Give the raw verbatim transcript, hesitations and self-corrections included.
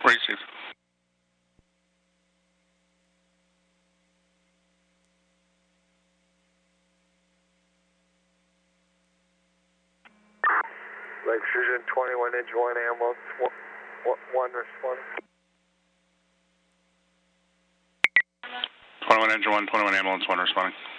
Receive. Lake Fusion, twenty-one engine one ambulance, one, one responding. twenty-one engine one, twenty-one ambulance, one responding.